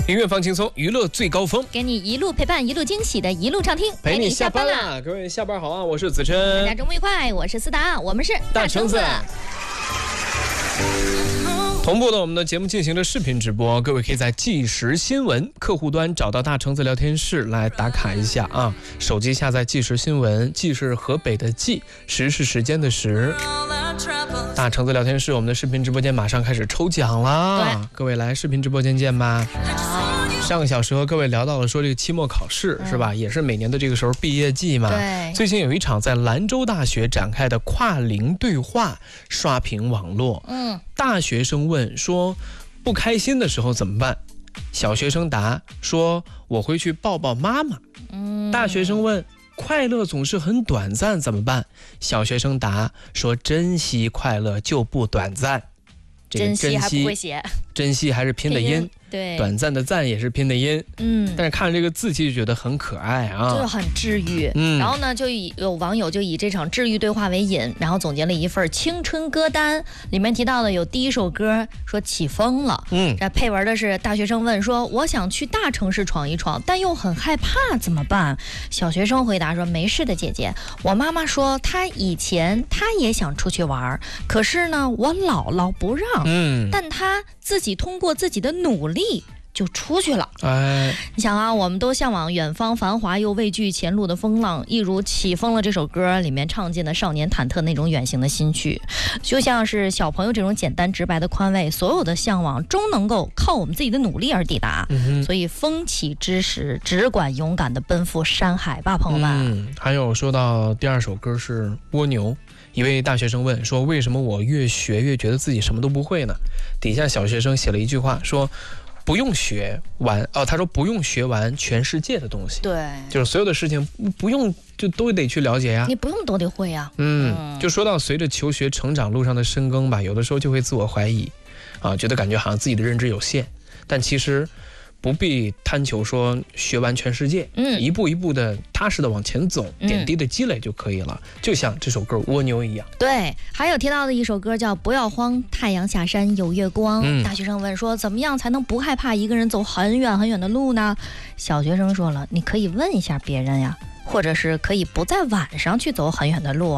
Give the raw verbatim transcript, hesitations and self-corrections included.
音乐放轻松，娱乐最高峰， 给你一路陪伴，一路惊喜的一路畅听， 陪你下班啦！各位下班好啊，我是子琛， 大家周末愉快，我是思达，我们是大橙子。同步的我们的节目进行了视频直播，各位可以在即时新闻客户端找到大橙子聊天室来打卡一下啊。手机下载即时新闻，即是河北的即，时是时间的时。大橙子聊天室，我们的视频直播间马上开始抽奖啦！各位来视频直播间见吧。上个小时和各位聊到了说这个期末考试、嗯、是吧，也是每年的这个时候毕业季嘛。 对， 最近有一场在兰州大学展开的跨龄对话刷屏网络。嗯，大学生问说不开心的时候怎么办？小学生答说我会去抱抱妈妈。嗯，大学生问快乐总是很短暂怎么办？小学生答说珍惜快乐就不短暂。这个、 珍惜还不会写， 珍惜还是拼的音， 对， 短暂的暂也是拼的音，嗯，但是看这个字其实觉得很可爱啊， 就很治愈。嗯，然后呢，就以有网友就以这场治愈对话为引，然后总结了一份青春歌单，里面提到的有第一首歌说起风了，嗯，这配文的是大学生问说我想去大城市闯一闯，但又很害怕怎么办？小学生回答说没事的姐姐，我妈妈说她以前她也想出去玩，可是呢我姥姥不让。嗯，但他自己通过自己的努力就出去了。哎，你想啊，我们都向往远方繁华，又畏惧前路的风浪，一如起风了这首歌里面唱尽了少年忐忑那种远行的心绪，就像是小朋友这种简单直白的宽慰，所有的向往终能够靠我们自己的努力而抵达。嗯、所以风起之时，只管勇敢的奔赴山海吧，朋友们。 嗯，还有说到第二首歌是蜗牛。一位大学生问说为什么我越学越觉得自己什么都不会呢？底下小学生写了一句话说不用学完哦，他说不用学完全世界的东西，对，就是所有的事情不用就都得去了解呀， 你不用都得会呀。 嗯，就说到随着求学成长路上的深耕吧，有的时候就会自我怀疑啊，觉得感觉好像自己的认知有限，但其实不必贪求说学完全世界，嗯，一步一步的踏实的往前走，嗯、点滴的积累就可以了，就像这首歌《蜗牛》一样。 对，还有提到的一首歌叫《不要慌，太阳下山有月光》。嗯、大学生问说，怎么样才能不害怕一个人走很远很远的路呢？小学生说了，你可以问一下别人呀，或者是可以不在晚上去走很远的路。